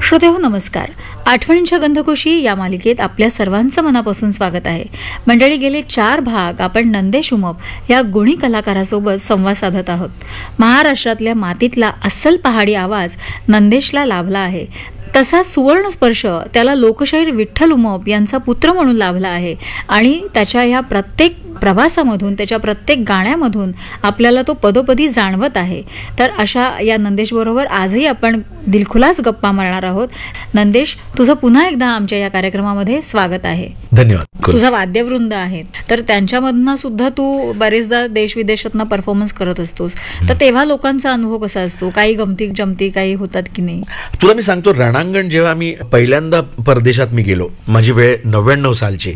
श्रोतेहो नमस्कार. आठवणींच्या गंधकोशी या मालिकेत आपल्या सर्वांचं मनापासून स्वागत आहे. मंडळी, गेले 4 भाग आपण नंदेश उमप या गुणी कलाकारासोबत संवाद साधत आहोत. महाराष्ट्रातल्या मातीतला अस्सल पहाडी आवाज नंदेशला लाभला आहे. तसाच सुवर्ण स्पर्श त्याला लोकशाहीर विठ्ठल उमप यांचा पुत्र म्हणून लाभला आहे. आणि त्याच्या या प्रत्येक प्रवासामधून, त्याच्या प्रत्येक गाण्यामधून आपल्याला तो पदोपदी जाणवत आहे. तर अशा या नंदेश बरोबर आजही आपण दिलखुलास गप्पा मारणार आहोत. नंदेश, तुझं पुन्हा एकदा आमच्या या कार्यक्रमामध्ये स्वागत आहे. धन्यवाद. तुझा वाद्यवृंद आहे, तर त्यांच्यामधनं सुद्धा तू बरेचदा देश विदेशातनं परफॉर्मन्स करत असतोस. तर तेव्हा लोकांचा अनुभव कसा असतो? काही गमती जमती काही होतात की नाही? तुला मी सांगतो, रणांगण जेव्हा मी पहिल्यांदा परदेशात मी गेलो, माझी वेळ 99 सालची,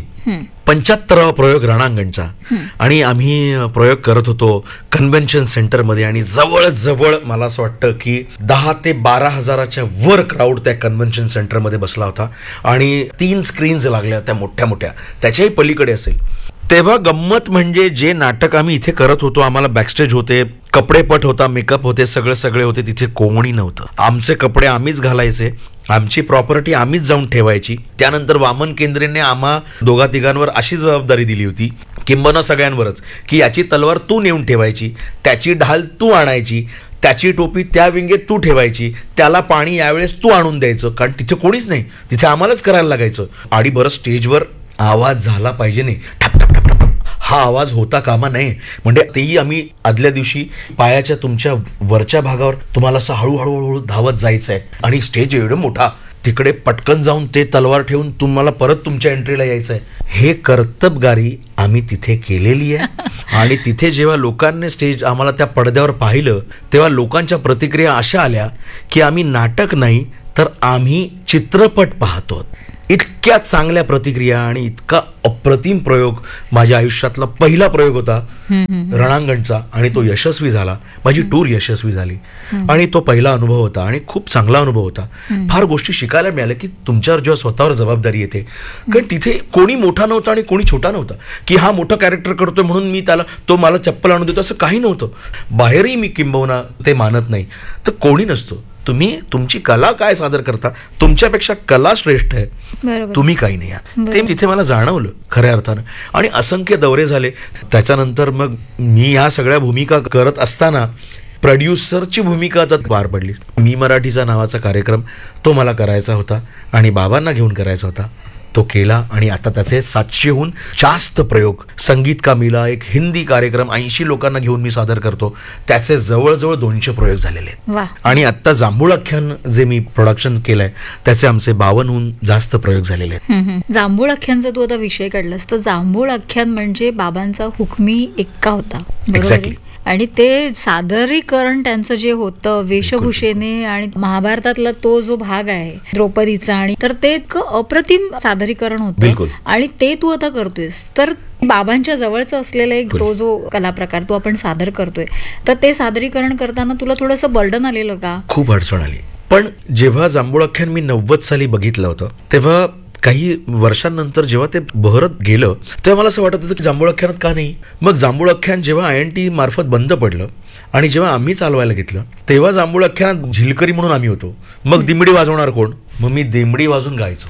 75वा प्रयोग रणांगणचा, आणि आम्ही प्रयोग करत होतो कन्व्हेन्शन सेंटरमध्ये. आणि जवळ मला असं वाटतं की 10 ते 12 हजाराच्या वर क्राऊड त्या कन्व्हेन्शन सेंटरमध्ये बसला होता. आणि 3 स्क्रीन्स लागल्या त्या मोठ्या, त्याच्याही पलीकडे असेल. तेव्हा गंमत म्हणजे जे नाटक आम्ही इथे करत होतो, आम्हाला बॅकस्टेज होते, कपडेपट होता, मेकअप होते, सगळे होते. तिथे कोणी नव्हतं. आमचे कपडे आम्हीच घालायचे, आमची प्रॉपर्टी आम्हीच जाऊन ठेवायची. त्यानंतर वामन केंद्रेने आम्हा 2-3 अशी जबाबदारी दिली होती, किंबहुना सगळ्यांवरच, की याची तलवार तू नेऊन ठेवायची, त्याची ढाल तू आणायची, त्याची टोपी त्या विंगेत तू ठेवायची, त्याला पाणी यावेळेस तू आणून द्यायचं, कारण तिथे कोणीच नाही, तिथे आम्हालाच करायला लागायचं. आणि बरं, स्टेजवर आवाज झाला पाहिजे नाही, ठप ठप ठप ठप हा आवाज होता कामा नये. म्हणजे तेही आम्ही आदल्या दिवशी पायाच्या तुमच्या वरच्या भागावर तुम्हाला असं हळूहळू धावत जायचं आहे. आणि स्टेज एवढं मोठा, तिकडे पटकन जाऊन ते तलवार ठेवून तुम्हाला परत तुमच्या एंट्रीला यायचं आहे. हे कर्तबगारी आम्ही तिथे केलेली आहे. आणि तिथे जेव्हा लोकांनी स्टेज आम्हाला त्या पडद्यावर पाहिलं, तेव्हा लोकांच्या प्रतिक्रिया अशा आल्या की आम्ही नाटक नाही तर आम्ही चित्रपट पाहतो. इतक्या चांगल्या प्रतिक्रिया आणि इतका अप्रतिम प्रयोग. माझ्या आयुष्यातला पहिला प्रयोग होता रणांगणचा, आणि तो यशस्वी झाला. माझी टूर यशस्वी झाली, आणि तो पहिला अनुभव होता आणि खूप चांगला अनुभव होता. फार गोष्टी शिकायला मिळाल्या की तुमच्यावर जेव्हा स्वतःवर जबाबदारी येते, कारण तिथे कोणी मोठा नव्हता आणि कोणी छोटा नव्हता, की हा मोठा कॅरेक्टर करतोय म्हणून मी तो मला चप्पल आणून देतो, असं काही नव्हतं. बाहेरही मी किंबहुना ते मानत नाही, तर कोणी नसतो. तुम्ही तुमची कला काय सादर करता, तुमच्यापेक्षा कला श्रेष्ठ आहे, तुम्ही काही नाही आहात. ते तिथे मला जाणवलं खऱ्या अर्थानं. आणि असंख्य दौरे झाले. त्याच्यानंतर मग मी ह्या सगळ्या भूमिका करत असताना प्रोड्युसरची भूमिका आता पार पडली. मी मराठीचा नावाचा कार्यक्रम तो मला करायचा होता आणि बाबांना घेऊन करायचा होता. तो केला, आणि आता त्याचे 700हून जास्त प्रयोग. संगीत का मिला एक हिंदी कार्यक्रम 80 लोकांना घेऊन मी सादर करतो, त्याचे जवळजवळ 200 प्रयोग झालेले आहेत. आणि आता जांभूळ आख्यान जे मी प्रोडक्शन केलंय, त्याचे आमचे 52हून जास्त प्रयोग झालेले आहेत. जांभूळ आख्यानचा तू आता विषय काढलास, तर जांभूळ आख्यान म्हणजे बाबांचा हुकमी एक्का होता. एक्झॅक्टली. आणि ते सादरीकरण त्यांचं जे होतं वेशभूषेने, आणि महाभारतातला तो जो भाग आहे द्रौपदीचा, आणि तर ते अप्रतिम सादरीकरण होतं. आणि ते तू आता करतोयस, तर बाबांच्या जवळचं असलेला एक तो जो कलाप्रकार तो आपण सादर करतोय, तर ते सादरीकरण करताना तुला थोडंसं बर्डन आलेलं का? खूप अडचण आली. पण जेव्हा जांभूळ आख्यान मी 90 साली बघितलं होतं, तेव्हा काही वर्षांनंतर जेव्हा ते बहरत गेलं, तेव्हा मला असं वाटत होतं की जांभूळ आख्यानात का नाही. मग जांभूळ आख्यान जेव्हा INT मार्फत बंद पडलं आणि जेव्हा आम्ही चालवायला घेतलं, तेव्हा जांभूळ आख्यानात झिलकरी म्हणून आम्ही होतो. मग दिमडी वाजवणार कोण? मग मी दिमडी वाजून गायचो.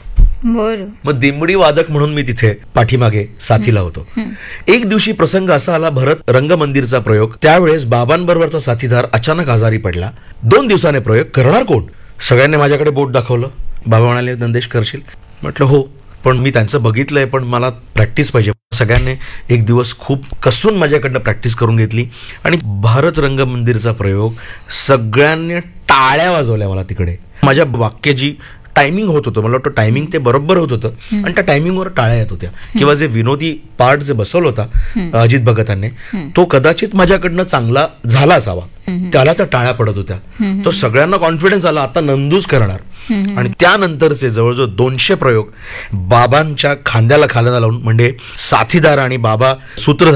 मग दिमडी वादक म्हणून मी तिथे पाठीमागे साथीला होतो. एक दिवशी प्रसंग असा आला, भरत रंगमंदिरचा प्रयोग. त्यावेळेस बाबांबरोबरचा साथीदार अचानक आजारी पडला. 2 दिवसाने प्रयोग करणार कोण? सगळ्यांनी माझ्याकडे बोट दाखवलं. बाबा म्हणाले, नंदेश करशील? म्हटलं हो, पण मी त्यांचं बघितलंय, पण मला प्रॅक्टिस पाहिजे. सगळ्यांनी एक दिवस खूप कसून माझ्याकडनं प्रॅक्टिस करून घेतली, आणि भारत रंगमंदिरचा प्रयोग सगळ्यांनी टाळ्या वाजवल्या मला तिकडे. माझ्या वाक्याची टायमिंग होत होतं, मला वाटतं टायमिंग ते बरोबर होत होतं, आणि त्या टायमिंगवर टाळ्या येत होत्या. किंवा जे विनोदी पार्ट जे बसवलं होता अजित भगतांनी, तो कदाचित माझ्याकडनं चांगला झाला असावा, त्याला त्या टाळ्या पडत होत्या. तो सगळ्यांना कॉन्फिडन्स आला, आता नंदूच करणार. आणि त्यानंतरचे जवळजवळ 200 प्रयोग बाबांच्या खांद्याला लावून, म्हणजे साथीदार आणि बाबा सूत्रधार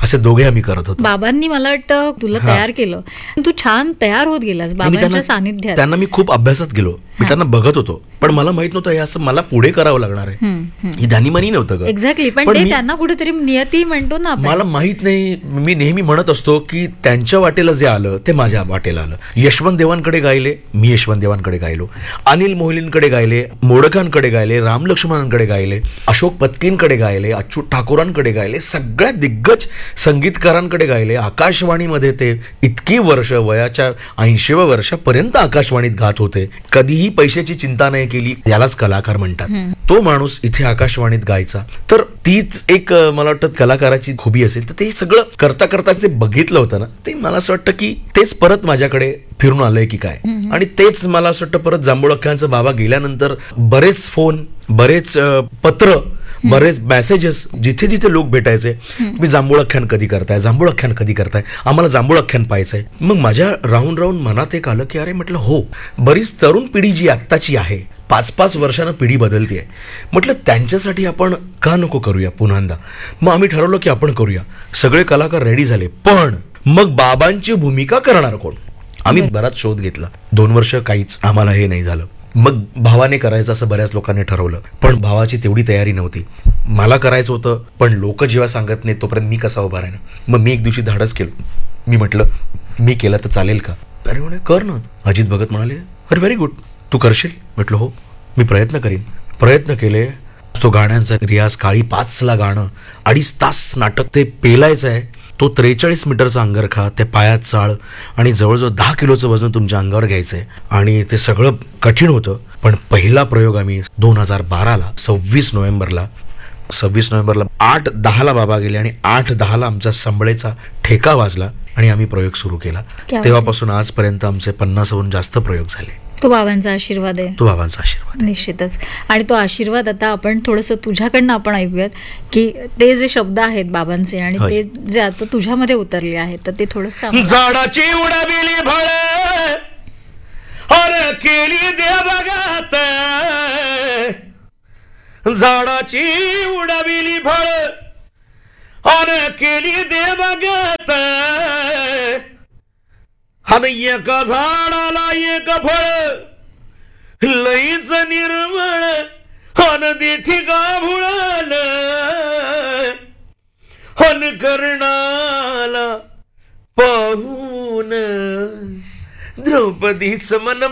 असे दोघे आम्ही करत होतो. बाबांनी मला वाटतं तुला तयार केलं, तू छान तयार होत गेलास आणि बाबांच्या सानिध्यात. त्यांना मी खूप अभ्यासात गेलो, मी त्यांना बघत होतो, पण मला माहित नव्हतं हे असं मला पुढे करावं लागणार आहे. ही ध्यानीमानी नव्हतं. एक्झॅक्टली, पण ते त्यांना कुठेतरी नियती म्हणतो ना आपण. मला माहित नाही. मी नेहमी म्हणत असतो की त्यांच्या वाटेला जे आलं ते माझ्या वाटेला आलं. यशवंत देवांकडे गायले, मी यशवंत देवांकडे गायलो. अनिल मोहलींकडे गायले, मोडकांकडे गायले, राम लक्ष्मणांकडे गायले, अशोक पत्कींकडे गायले, अच्युत ठाकूरांकडे गायले, सगळ्या दिग्गज संगीतकारांकडे गायले. आकाशवाणीमध्ये ते इतकी वर्ष, वयाच्या 80व्या वर्षापर्यंत आकाशवाणीत गात होते. कधीही पैशाची चिंता नाही केली. यालाच कलाकार म्हणतात. तो माणूस इथे आकाशवाणीत गायचा. तर तीच एक मला वाटतं कलाकाराची खूबी असेल. तर ते सगळं करता करता जे बघितलं होतं ना, ते मला असं वाटतं की तेच परत माझ्याकडे फिरून आलंय की काय. आणि तेच मला असं वाटतं परत जांभूळ अख्ख्यांचा बाबा गेल्यानंतर बरेच फोन, बरेच पत्र, बरेच मेसेजेस, जिथे जिथे लोक भेटायचे, तुम्ही जांभूळ अख्यान कधी करताय, जांभूळ अख्यान कधी करताय, आम्हाला जांभूळ अख्यान पाहायचंय. मग माझ्या राहून राहून मनात एक आलं की अरे म्हटलं हो, बरीच तरुण पिढी जी आत्ताची आहे, 5-5 वर्षानं पिढी बदलतीये, म्हटलं त्यांच्यासाठी आपण का नको करूया पुन्हांदा. मग आम्ही ठरवलं की आपण करूया. सगळे कलाकार रेडी झाले, पण मग बाबांची भूमिका करणार कोण. आम्ही बराच शोध घेतला. 2 वर्ष काहीच आम्हाला हे नाही झालं. मग भावाने करायचं असं बऱ्याच लोकांनी ठरवलं, पण भावाची तेवढी तयारी नव्हती. मला करायचं होतं, पण लोक जेव्हा सांगत नाही तोपर्यंत मी कसा उभा राहणार. मग मी एक दिवशी धाडस केलं. मी म्हटलं मी केलं तर चालेल का. अरे म्हणे कर ना. अजित भगत म्हणाले अरे व्हेरी गुड, तू करशील. म्हटलं हो, मी प्रयत्न करीन. प्रयत्न केले. तो गाण्यांचा रियाज, काळी 5ला गाणं, 2.5 तास नाटक ते पेलायचं आहे. तो 43 मीटरचा अंगरखा, त्या पायात चाळ आणि जवळजवळ 10 किलोचं वजन तुमच्या अंगावर घ्यायचंय आणि ते सगळं कठीण होतं. पण पहिला प्रयोग आम्ही 2012ला 26 नोव्हेंबरला 8:10ला बाबा गेले आणि 8:10ला आमचा संबळेचा ठेका वाजला आणि आम्ही प्रयोग सुरू केला. तेव्हापासून आजपर्यंत आमचे 50हून जास्त प्रयोग झाले. तो बाबांचा आशीर्वाद आहे. तो बाबांचा आशीर्वाद निश्चितच. आणि तो आशीर्वाद आता आपण थोडंसं तुझ्याकडनं आपण ऐकूयात की ते जे शब्द आहेत बाबांचे आणि ते जे आता तुझ्यामध्ये उतरले आहेत, तर ते थोडंसं. झाडाची उडाबिली फळ हर केली देवगात, झाडाची उडाबिली फळ हर केली देवगात, आणि एका झाडाला एक फळ लईच निर्मळ, हन देठी गाभुळाल, हन कर्णाला पाहून द्रौपदीच मन